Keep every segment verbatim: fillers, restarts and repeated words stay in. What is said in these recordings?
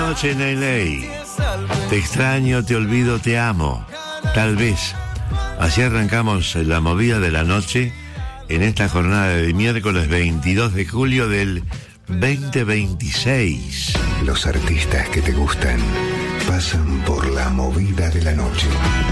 noche en L A. Te extraño, te olvido, te amo. Tal vez. Así arrancamos la movida de la noche en esta jornada de miércoles veintidós de julio del veinte veintiséis. Los artistas que te gustan pasan por la movida de la noche.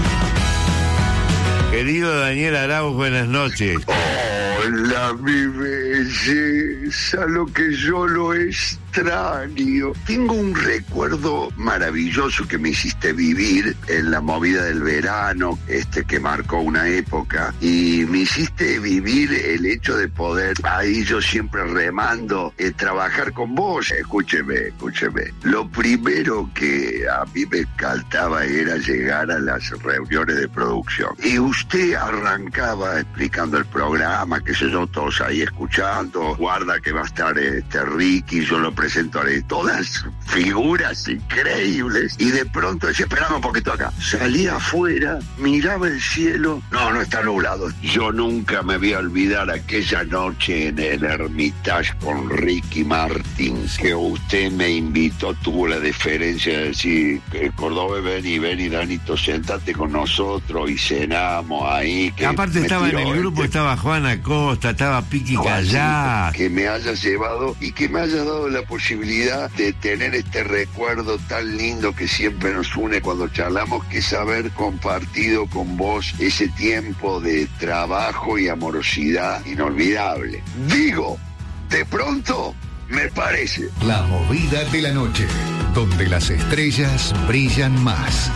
Querido Daniel Arauz, buenas noches. Hola, mi belleza, lo que yo lo extraño. Tengo un recuerdo maravilloso que me hiciste vivir en la movida del verano, este que marcó una época, y me hiciste vivir el hecho de poder, ahí yo siempre remando, eh, trabajar con vos. Escúcheme, escúcheme. Lo primero que a mí me encantaba era llegar a las reuniones de producción. Y usted arrancaba explicando el programa, qué sé yo, todos ahí escuchando. Guarda que va a estar este Ricky, yo lo presento a todas figuras increíbles. Y de pronto decía, esperame un poquito acá. Salía afuera, miraba el cielo. No, no está nublado. Yo nunca me voy a olvidar aquella noche en el Hermitage con Ricky Martin, que usted me invitó, tuvo la deferencia de decir, Córdoba, ven y ven y Danito, sentate con nosotros y cenamos ahí. Que aparte estaba en el grupo, este... estaba Juana Costa, estaba Piqui Callá. Que me haya llevado y que me haya dado la posibilidad de tener este recuerdo tan lindo que siempre nos une cuando charlamos, que es haber compartido con vos ese tiempo de trabajo y amorosidad inolvidable. Digo, de pronto, me parece. La movida de la noche, donde las estrellas brillan más.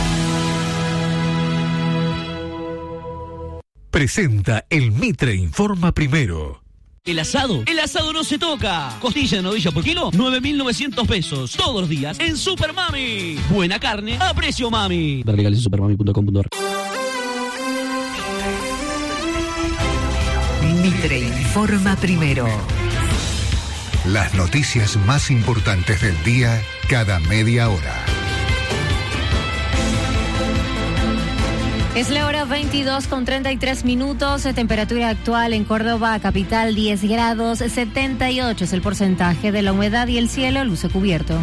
Presenta el Mitre Informa Primero. El asado, el asado no se toca. Costilla de novilla por kilo, nueve mil novecientos pesos. Todos los días en Super Mami. Buena carne a precio mami. Ver legales en supermami punto com punto ar. Mitre Informa Primero. Las noticias más importantes del día cada media hora. Es la hora veintidós con treinta y tres minutos, temperatura actual en Córdoba, capital diez grados, setenta y ocho es el porcentaje de la humedad y el cielo luce cubierto.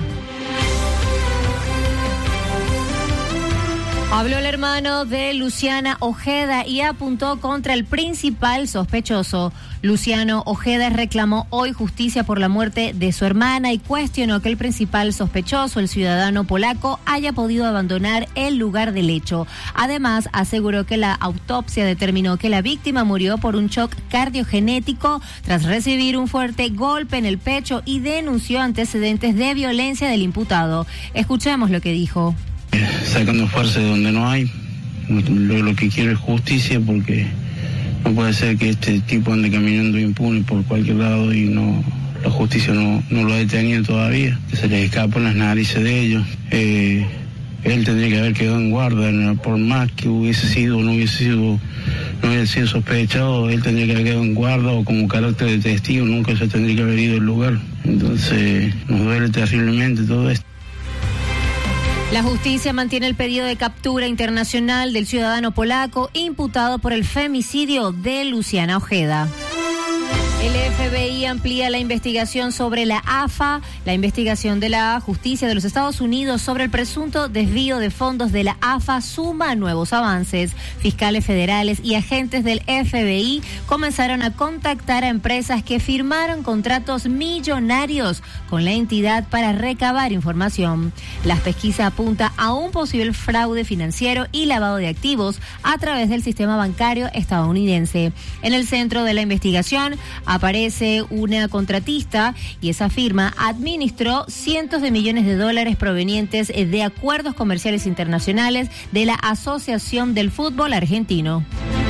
Habló el hermano de Luciana Ojeda y apuntó contra el principal sospechoso. Luciano Ojeda reclamó hoy justicia por la muerte de su hermana y cuestionó que el principal sospechoso, el ciudadano polaco, haya podido abandonar el lugar del hecho. Además, aseguró que la autopsia determinó que la víctima murió por un shock cardiogenético tras recibir un fuerte golpe en el pecho y denunció antecedentes de violencia del imputado. Escuchemos lo que dijo. Sacando fuerza de donde no hay. Lo, lo que quiero es justicia, porque no puede ser que este tipo ande caminando impune por cualquier lado y no la justicia no, no lo ha detenido todavía. Que se les escapan las narices de ellos. Eh, él tendría que haber quedado en guardia, ¿no? Por más que hubiese sido o no hubiese sido, no hubiese sido sospechado, él tendría que haber quedado en guardia o como carácter de testigo, nunca se tendría que haber ido del lugar. Entonces nos duele terriblemente todo esto. La justicia mantiene el pedido de captura internacional del ciudadano polaco imputado por el femicidio de Luciana Ojeda. El F B I amplía la investigación sobre la A F A, la investigación de la Justicia de los Estados Unidos sobre el presunto desvío de fondos de la A F A suma nuevos avances. Fiscales federales y agentes del F B I comenzaron a contactar a empresas que firmaron contratos millonarios con la entidad para recabar información. La pesquisa apunta a un posible fraude financiero y lavado de activos a través del sistema bancario estadounidense. En el centro de la investigación aparece una contratista y esa firma administró cientos de millones de dólares provenientes de acuerdos comerciales internacionales de la Asociación del Fútbol Argentino.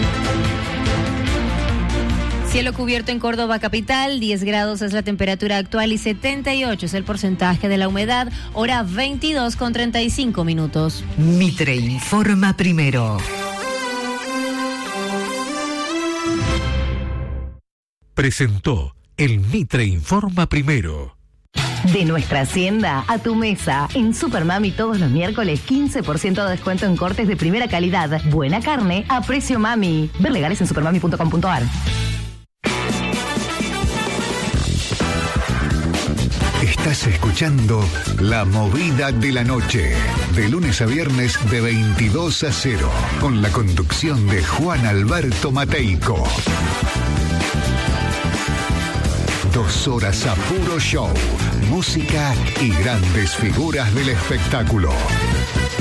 Cielo cubierto en Córdoba capital, diez grados es la temperatura actual y setenta y ocho es el porcentaje de la humedad, hora veintidós con treinta y cinco minutos. Mitre Informa Primero. Presentó el Mitre Informa Primero. De nuestra hacienda a tu mesa. En Super Mami todos los miércoles quince por ciento de descuento en cortes de primera calidad. Buena carne a precio mami. Ver legales en supermami punto com punto ar. Estás Estás escuchando La Movida de la Noche, de lunes a viernes de veintidós a cero, con la conducción de Juan Alberto Mateico. Dos horas a puro show, música y grandes figuras del espectáculo.